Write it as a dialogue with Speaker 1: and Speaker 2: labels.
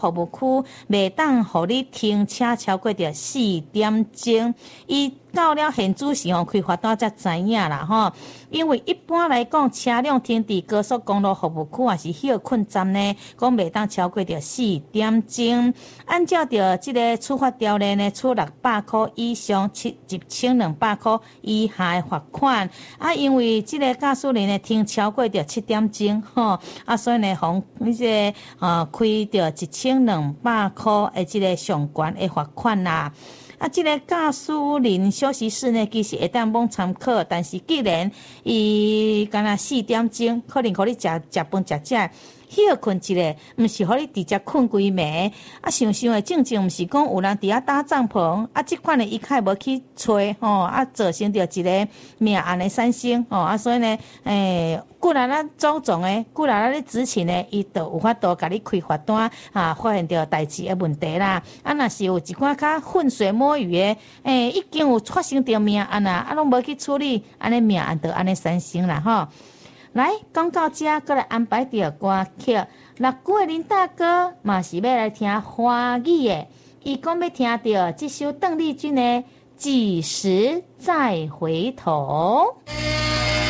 Speaker 1: 服务区袂当互你停车超过着4点钟，伊到了现主时开罚单才知影啦吼。因为一般来讲，车辆停伫高速公路服务区也是休困站呢，讲袂当超过着4点钟。按照着这个处罚条例呢，处600块以上7200块以下的罚款。因为这个驾驶人呢停超过着7点钟吼，所以呢，红你这开着1200块的这个上悬的罚款啦。这个驾驶人休息室呢，其实会当帮参考，但是既然伊敢若4点钟，可能互你食饭食休困一下，毋是互你直接困规暝。想想的正毋是讲有人伫遐搭帐篷，即款的伊较无去找吼，造成着一个命案的产生吼。所以呢，既然咱祖宗的，既然咱咧执勤呢，伊就有法度甲你开罚单发现着代志的问题啦。若是有一寡较浑水摸鱼的，已经有发生着命案啊，拢无去处理，安尼命案就安尼产生啦吼。来，讲到这，搁来安排着歌曲。六姑的林大哥嘛是要来听华语的，伊讲要听着这首邓丽君的《几时再回头》。